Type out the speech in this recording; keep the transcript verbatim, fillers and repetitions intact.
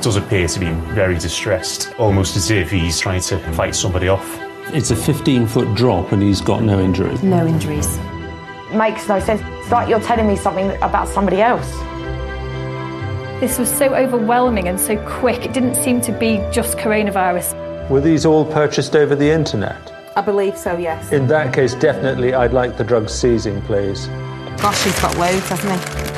does appear to be very distressed, almost as if he's trying to fight somebody off. It's a fifteen-foot drop and he's got no injuries. No injuries. Makes no sense. It's like you're telling me something about somebody else. This was so overwhelming and so quick. It didn't seem to be just coronavirus. Were these all purchased over the internet? I believe so, yes. In that case, definitely I'd like the drugs seizing, please. Gosh, he's got loads, hasn't he?